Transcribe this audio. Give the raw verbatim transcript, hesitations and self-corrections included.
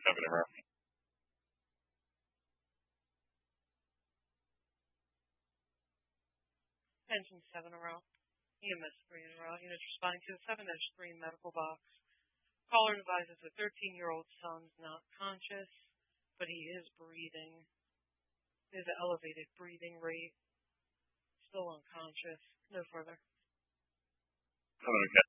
seven in a row. Pension seven in a row. E M S three in a row. Units responding to the seven dash three medical box. Caller advises a thirteen-year-old son's not conscious, but he is breathing. He has an elevated breathing rate. Still unconscious. No further. Okay.